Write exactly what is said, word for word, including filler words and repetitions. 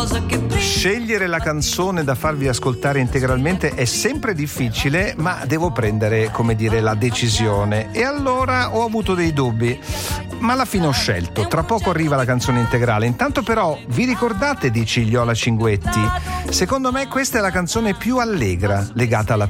rosa che brilla. Scegliere la canzone da farvi ascoltare integralmente è sempre difficile, ma devo prendere, come dire, la decisione. E allora ho avuto dei dubbi, ma alla fine ho scelto. Tra poco arriva la canzone integrale. Intanto però, vi ricordate di Cigliola Cinguetti? Secondo me questa è la canzone più allegra legata alla